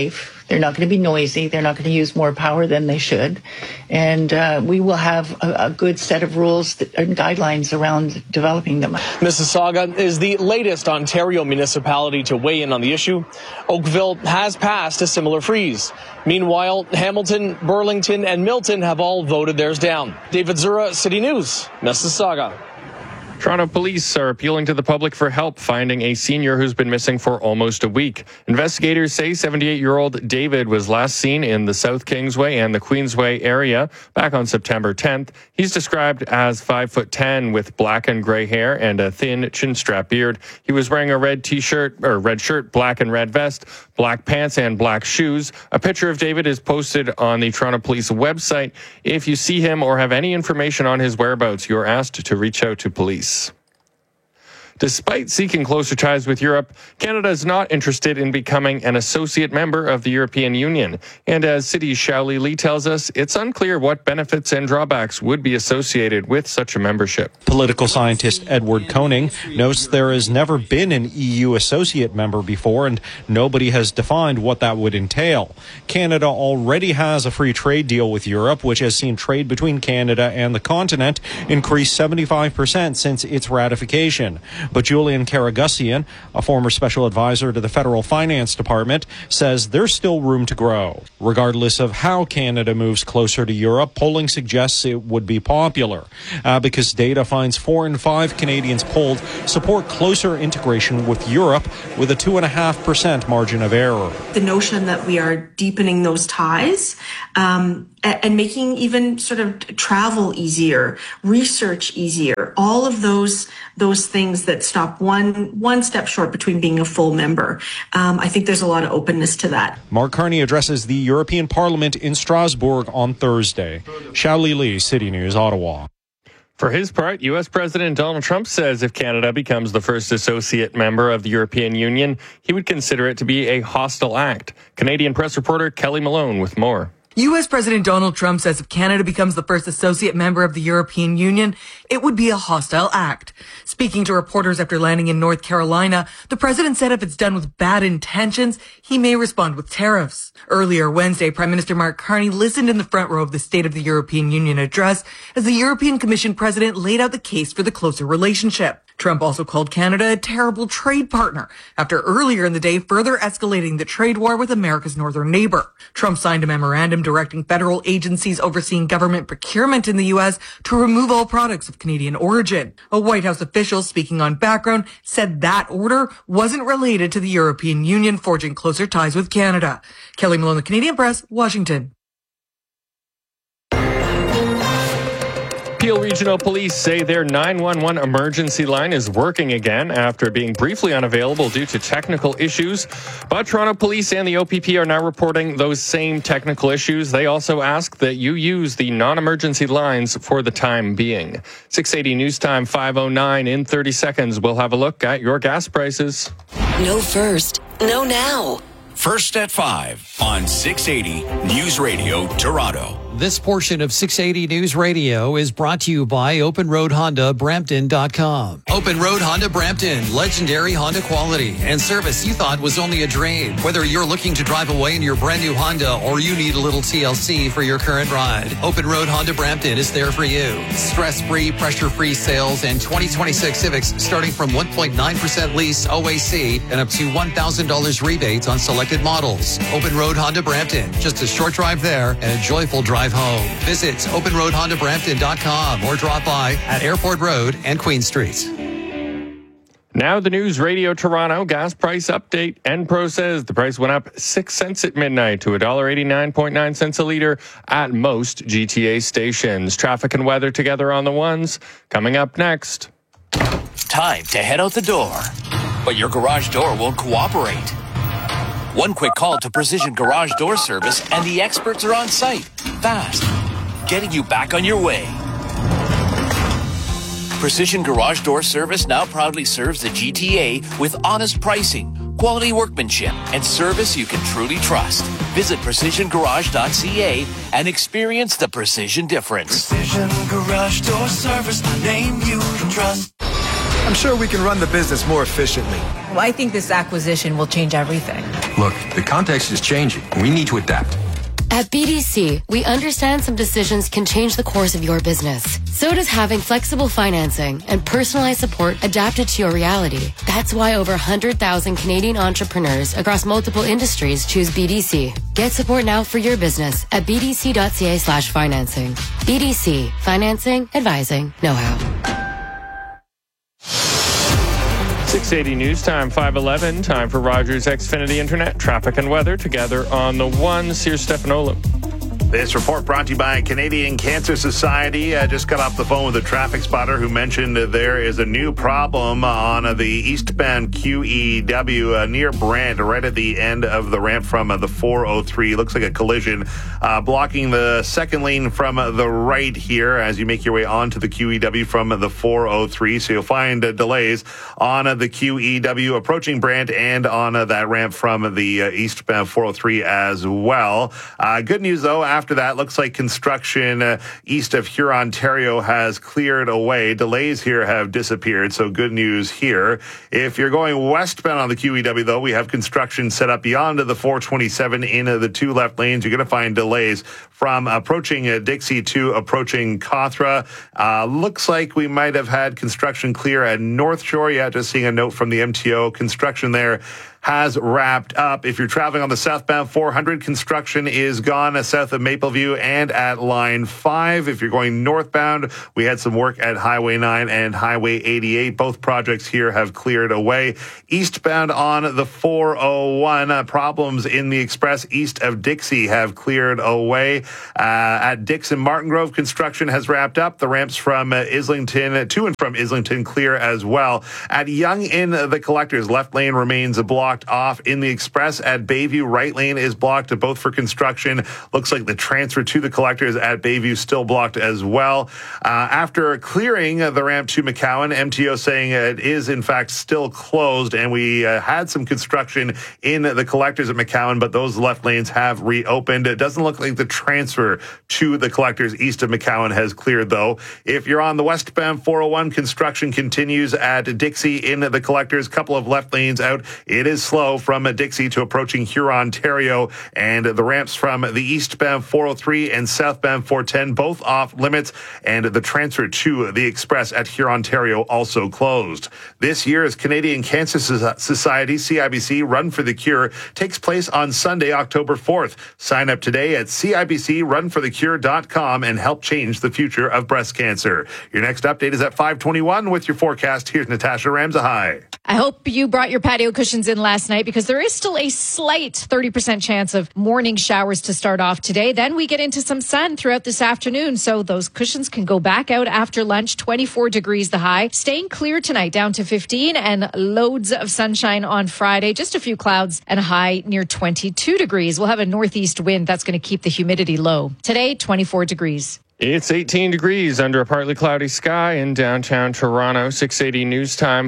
They're not going to be noisy. They're not going to use more power than they should. And we will have a good set of rules and guidelines around developing them. Mississauga is the latest Ontario municipality to weigh in on the issue. Oakville has passed a similar freeze. Meanwhile, Hamilton, Burlington, and Milton have all voted theirs down. David Zura, City News, Mississauga. Toronto police are appealing to the public for help finding a senior who's been missing for almost a week. Investigators say 78-year-old David was last seen in the South Kingsway and the Queensway area back on September 10th. He's described as 5'10" with black and gray hair and a thin chin-strap beard. He was wearing a red shirt, black and red vest, black pants, and black shoes. A picture of David is posted on the Toronto Police website. If you see him or have any information on his whereabouts, you're asked to reach out to police. Despite seeking closer ties with Europe, Canada is not interested in becoming an associate member of the European Union. And as City's Xiaoli Li tells us, it's unclear what benefits and drawbacks would be associated with such a membership. Political scientist Edward Koning notes there has never been an EU associate member before, and nobody has defined what that would entail. Canada already has a free trade deal with Europe, which has seen trade between Canada and the continent increase 75% since its ratification. But Julian Karagusian, a former special advisor to the Federal Finance Department, says there's still room to grow. Regardless of how Canada moves closer to Europe, polling suggests it would be popular. Abacus data finds 4 in 5 Canadians polled support closer integration with Europe with a 2.5% margin of error. The notion that we are deepening those ties and making even sort of travel easier, research easier, all of those things that stop one step short between being a full member. I think there's a lot of openness to that. Mark Carney addresses the European Parliament in Strasbourg on Thursday. Xiaoli Li, City News, Ottawa. For his part, U.S. President Donald Trump says if Canada becomes the first associate member of the European Union, he would consider it to be a hostile act. Canadian press reporter Kelly Malone with more. U.S. President Donald Trump says if Canada becomes the first associate member of the European Union, it would be a hostile act. Speaking to reporters after landing in North Carolina, the president said if it's done with bad intentions, he may respond with tariffs. Earlier Wednesday, Prime Minister Mark Carney listened in the front row of the State of the European Union address as the European Commission president laid out the case for the closer relationship. Trump also called Canada a terrible trade partner after earlier in the day further escalating the trade war with America's northern neighbor. Trump signed a memorandum directing federal agencies overseeing government procurement in the U.S. to remove all products of Canadian origin. A White House official speaking on background said that order wasn't related to the European Union forging closer ties with Canada. Kelly Malone, the Canadian Press, Washington. Peel Regional Police say their 911 emergency line is working again after being briefly unavailable due to technical issues. But Toronto Police and the OPP are now reporting those same technical issues. They also ask that you use the non-emergency lines for the time being. 680 News Time 5:09 in 30 seconds. We'll have a look at your gas prices. No first, no now. First at 5 on 680 News Radio Toronto. This portion of 680 News Radio is brought to you by Open Road Honda, Brampton.com. Open Road Honda Brampton, legendary Honda quality and service you thought was only a dream. Whether you're looking to drive away in your brand new Honda or you need a little TLC for your current ride, Open Road Honda Brampton is there for you. Stress-free, pressure-free sales and 2026 Civics starting from 1.9% lease OAC and up to $1,000 rebates on selected models. Open Road Honda Brampton, just a short drive there and a joyful drive home. Visit openroadhondabrampton.com or drop by at Airport Road and Queen Street. Now the News Radio Toronto gas price update. Enpro says the price went up 6 cents at midnight to $1.89.9 cents a liter at most GTA stations. Traffic and weather together on the ones. Coming up next. Time to head out the door, but your garage door won't cooperate. One quick call to Precision Garage Door Service and the experts are on site, fast, getting you back on your way. Precision Garage Door Service now proudly serves the GTA with honest pricing, quality workmanship, and service you can truly trust. Visit precisiongarage.ca and experience the precision difference. Precision Garage Door Service, the name you can trust. I'm sure we can run the business more efficiently. Well, I think this acquisition will change everything. Look, the context is changing. We need to adapt. At BDC, we understand some decisions can change the course of your business. So does having flexible financing and personalized support adapted to your reality. That's why over 100,000 Canadian entrepreneurs across multiple industries choose BDC. Get support now for your business at bdc.ca/financing. BDC. Financing, advising, know-how. 680 News Time, 5:11. Time for Rogers Xfinity Internet traffic and weather together on the One. Here's Stefanola. This report brought to you by Canadian Cancer Society. I just got off the phone with a traffic spotter who mentioned there is a new problem on the eastbound QEW near Brant, right at the end of the ramp from the 403. Looks like a collision blocking the second lane from the right here as you make your way onto the QEW from the 403. So you'll find delays on the QEW approaching Brant and on that ramp from the eastbound 403 as well. Good news, though, after that, looks like construction east of Huron, Ontario has cleared away. Delays here have disappeared, so good news here. If you're going westbound on the QEW, though, we have construction set up beyond the 427 in the two left lanes. You're going to find delays from approaching Dixie to approaching Cawthra. Looks like we might have had construction clear at North Shore. Yeah, just seeing a note from the MTO. Construction there has wrapped up. If you're traveling on the southbound 400, construction is gone south of Mapleview and at Line 5. If you're going northbound, we had some work at Highway 9 and Highway 88. Both projects here have cleared away. Eastbound on the 401, problems in the express east of Dixie have cleared away. At Dixon Martin Grove, construction has wrapped up. The ramps from Islington to and from Islington clear as well. At Yonge in the Collectors, left lane remains blocked off. In the express at Bayview, right lane is blocked, both for construction. Looks like the transfer to the Collectors at Bayview still blocked as well. After clearing the ramp to McCowan, MTO saying it is in fact still closed, and we had some construction in the Collectors at McCowan, but those left lanes have reopened. It doesn't look like the transfer to the Collectors east of McCowan has cleared, though. If you're on the westbound 401, construction continues at Dixie in the Collectors. Couple of left lanes out. It is slow from Dixie to approaching Huron, Ontario, and the ramps from the eastbound 403 and southbound 410 both off limits, and the transfer to the express at Huron, Ontario also closed. This year's Canadian Cancer Society CIBC Run for the Cure takes place on Sunday, October 4th. Sign up today at CIBCRunforthecure.com and help change the future of breast cancer. Your next update is at 5:21 with your forecast. Here's Natasha Ramsahai. I hope you brought your patio cushions in last night because there is still a slight 30% chance of morning showers to start off today. Then we get into some sun throughout this afternoon, so those cushions can go back out after lunch. 24 degrees the high. Staying clear tonight down to 15 and loads of sunshine on Friday. Just a few clouds and a high near 22 degrees. We'll have a northeast wind that's going to keep the humidity low. Today, 24 degrees. It's 18 degrees under a partly cloudy sky in downtown Toronto. 680 News Time,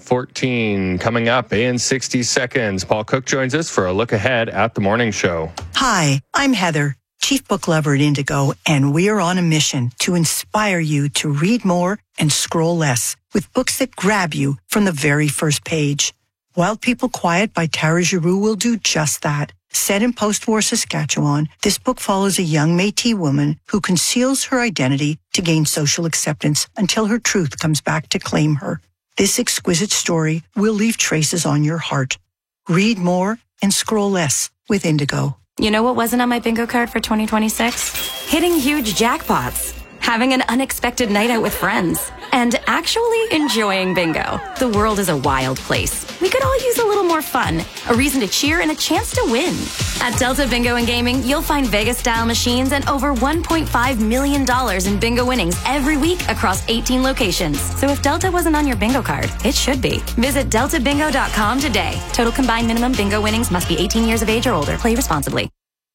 5:14. Coming up in 60 seconds, Paul Cook joins us for a look ahead at the morning show. Hi, I'm Heather, Chief Book Lover at Indigo, and we are on a mission to inspire you to read more and scroll less with books that grab you from the very first page. Wild People Quiet by Tara Giroux will do just that. Set in post-war Saskatchewan, this book follows a young Métis woman who conceals her identity to gain social acceptance until her truth comes back to claim her. This exquisite story will leave traces on your heart. Read more and scroll less with Indigo. You know what wasn't on my bingo card for 2026? Hitting huge jackpots, having an unexpected night out with friends, and actually enjoying bingo. The world is a wild place. We could all use a little more fun, a reason to cheer, and a chance to win. At Delta Bingo and Gaming, you'll find Vegas-style machines and over $1.5 million in bingo winnings every week across 18 locations. So if Delta wasn't on your bingo card, it should be. Visit deltabingo.com today. Total combined minimum bingo winnings must be 18 years of age or older. Play responsibly.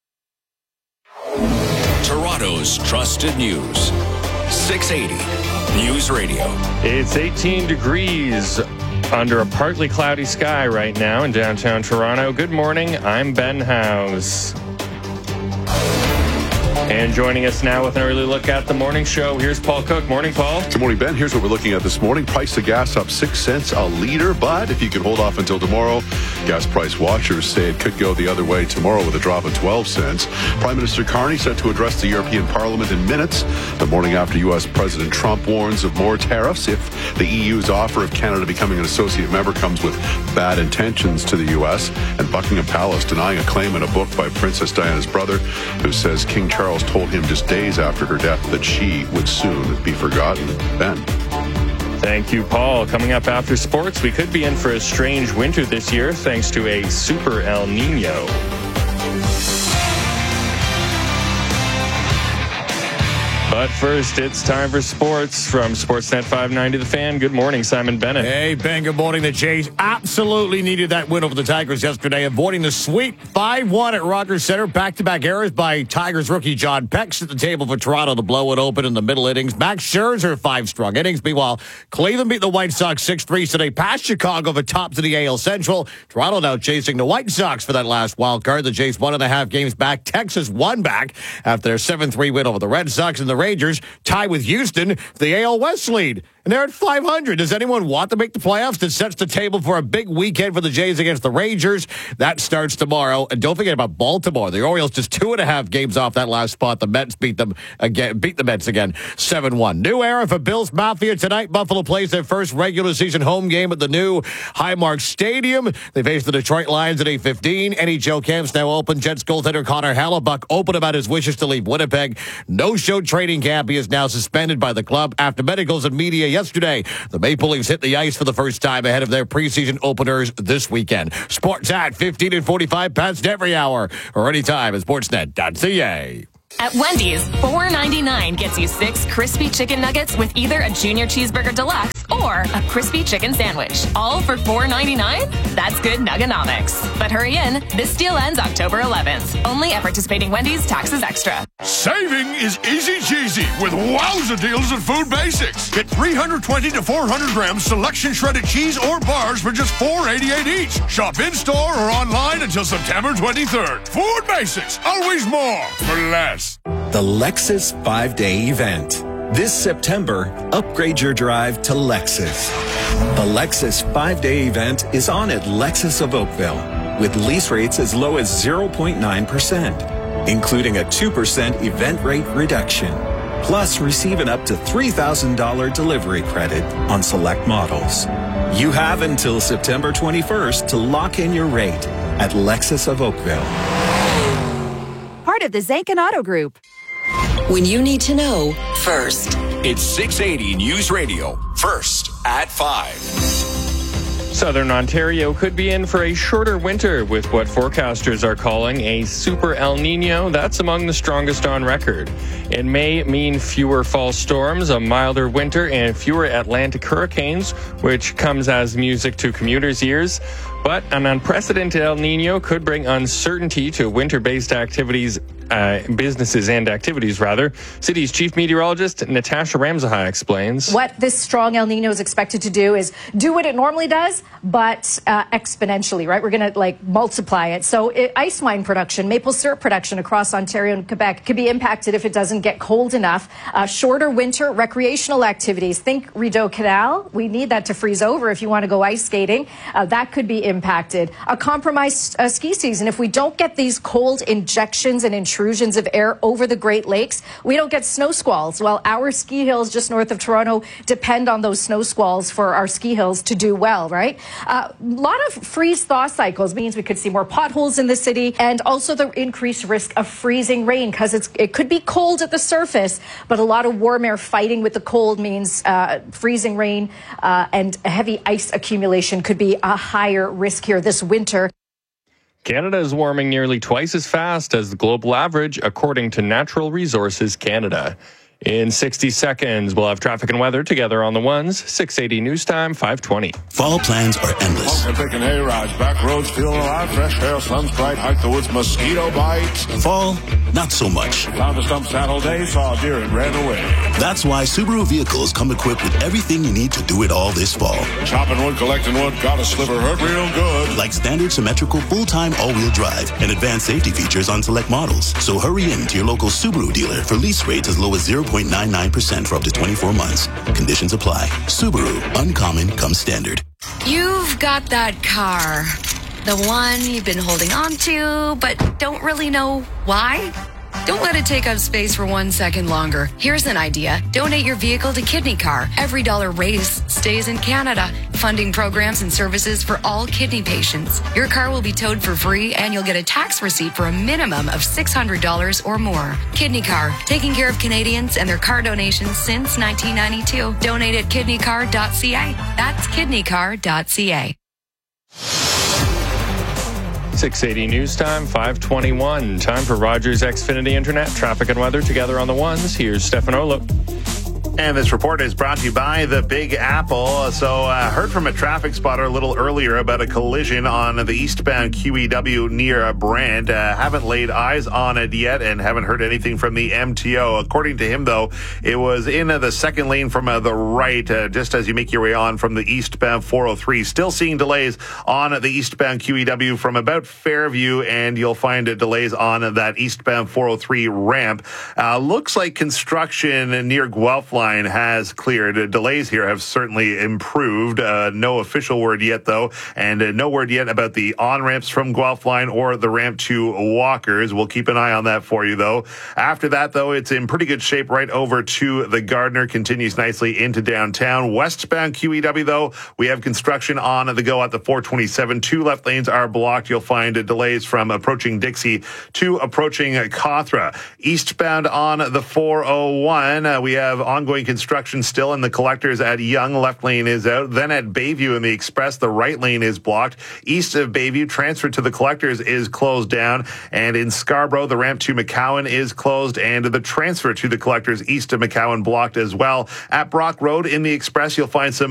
Toronto's trusted news. 680 News Radio. It's 18 degrees under a partly cloudy sky right now in downtown Toronto. Good morning. I'm Ben House. And joining us now with an early look at the morning show, here's Paul Cook. Morning, Paul. Good morning, Ben. Here's what we're looking at this morning. Price of gas up 6 cents a liter, but if you can hold off until tomorrow, gas price watchers say it could go the other way tomorrow with a drop of 12 cents. Prime Minister Carney set to address the European Parliament in minutes, the morning after U.S. President Trump warns of more tariffs if the EU's offer of Canada becoming an associate member comes with bad intentions to the U.S., and Buckingham Palace denying a claim in a book by Princess Diana's brother, who says King Charles told him just days after her death that she would soon be forgotten. Ben. Thank you, Paul. Coming up after sports, we could be in for a strange winter this year thanks to a super El Nino. But first, it's time for sports from Sportsnet 590 The Fan. Good morning, Simon Bennett. Hey, Ben, good morning. The Jays absolutely needed that win over the Tigers yesterday, avoiding the sweep 5-1 at Rogers Center. Back-to-back errors by Tigers rookie John Peck at the table for Toronto to blow it open in the middle innings. Max Scherzer, 5 strong innings. Meanwhile, Cleveland beat the White Sox 6-3 today, past Chicago for top to the AL Central. Toronto now chasing the White Sox for that last wild card. The Jays 1.5 games back. Texas 1 back after their 7-3 win over the Red Sox, and the Rangers tie with Houston for the AL West lead. And they're at 500. Does anyone want to make the playoffs? That sets the table for a big weekend for the Jays against the Rangers. That starts tomorrow. And don't forget about Baltimore. The Orioles just 2.5 games off that last spot. The Mets beat the Mets again 7-1. New era for Bills Mafia tonight. Buffalo plays their first regular season home game at the new Highmark Stadium. They face the Detroit Lions at 8:15. NHL camps now open. Jets goaltender Connor Hellebuck open about his wishes to leave Winnipeg. No-show training camp. He is now suspended by the club after medicals and media yesterday. The Maple Leafs hit the ice for the first time ahead of their preseason openers this weekend. Sports at 15 and 45 past every hour or anytime at sportsnet.ca. At Wendy's, $4.99 gets you 6 crispy chicken nuggets with either a junior cheeseburger deluxe or a crispy chicken sandwich. All for $4.99? That's good nuggenomics. But hurry in. This deal ends October 11th. Only at participating Wendy's, taxes extra. Saving is easy cheesy with wowza deals at Food Basics. Get 320 to 400 grams selection shredded cheese or bars for just $4.88 each. Shop in-store or online until September 23rd. Food Basics, always more for less. The Lexus 5-Day event. This September, upgrade your drive to Lexus. The Lexus 5-Day event is on at Lexus of Oakville with lease rates as low as 0.9%, including a 2% event rate reduction. Plus, receive an up to $3,000 delivery credit on select models. You have until September 21st to lock in your rate at Lexus of Oakville. Part of the Zankin Auto Group. When you need to know first. It's 680 News Radio. First at 5. Southern Ontario could be in for a shorter winter with what forecasters are calling a super El Nino. That's among the strongest on record. It may mean fewer fall storms, a milder winter, and fewer Atlantic hurricanes, which comes as music to commuters' ears. But an unprecedented El Nino could bring uncertainty to winter-based activities, businesses and activities, rather. City's chief meteorologist, Natasha Ramzahai, explains. What this strong El Nino is expected to do is do what it normally does, but exponentially, right? We're going to multiply it. So ice wine production, maple syrup production across Ontario and Quebec could be impacted if it doesn't get cold enough. Shorter winter recreational activities. Think Rideau Canal. We need that to freeze over if you want to go ice skating. That could be impacted. A compromised ski season. If we don't get these cold injections and intrusions of air over the Great Lakes, we don't get snow squalls. Well, our ski hills just north of Toronto depend on those snow squalls for our ski hills to do well, right? A lot of freeze-thaw cycles means we could see more potholes in the city, and also the increased risk of freezing rain because it could be cold at the surface, but a lot of warm air fighting with the cold means freezing rain and heavy ice accumulation could be a higher risk here this winter. Canada is warming nearly twice as fast as the global average, according to Natural Resources Canada. In 60 seconds, we'll have traffic and weather together on the ones. 680 News Time, 520. Fall plans are endless. I'm taking hay rides, back roads feeling alive, fresh air, sun's bright, hike the woods, mosquito bites. Fall, not so much. Found a stump Saturday, saw a deer and ran away. That's why Subaru vehicles come equipped with everything you need to do it all this fall. Chopping wood, collecting wood, got a sliver, hurt real good. Like standard symmetrical full-time all-wheel drive and advanced safety features on select models. So hurry in to your local Subaru dealer for lease rates as low as 0.99% for up to 24 months. Conditions apply. Subaru. Uncommon comes standard. You've got that car. The one you've been holding on to, but don't really know why? Don't let it take up space for 1 second longer. Here's an idea. Donate your vehicle to Kidney Car. Every dollar raised stays in Canada, funding programs and services for all kidney patients. Your car will be towed for free, and you'll get a tax receipt for a minimum of $600 or more. Kidney Car, taking care of Canadians and their car donations since 1992. Donate at kidneycar.ca. That's kidneycar.ca. 680 News Time, 521. Time for Rogers Xfinity Internet. Traffic and weather together on the ones. Here's Stefan Olo. And this report is brought to you by the Big Apple. So heard from a traffic spotter a little earlier about a collision on the eastbound QEW near Brant. Haven't laid eyes on it yet and haven't heard anything from the MTO. According to him, though, it was in the second lane from the right, just as you make your way on from the eastbound 403. Still seeing delays on the eastbound QEW from about Fairview, and you'll find delays on that eastbound 403 ramp. Looks like construction near Guelph Line has cleared. Delays here have certainly improved. No official word yet, though, and no word yet about the on-ramps from Guelph Line or the ramp to Walkers. We'll keep an eye on that for you, though. After that, though, it's in pretty good shape right over to the Gardner. Continues nicely into downtown. Westbound QEW, though, we have construction on the go at the 427. 2 left lanes are blocked. You'll find delays from approaching Dixie to approaching Cawthra. Eastbound on the 401, we have ongoing construction still in the collectors at Yonge. Left lane is out. Then at Bayview in the Express, the right lane is blocked. East of Bayview, transfer to the collectors is closed down. And in Scarborough, the ramp to McCowan is closed, and the transfer to the collectors east of McCowan blocked as well. At Brock Road in the Express, you'll find some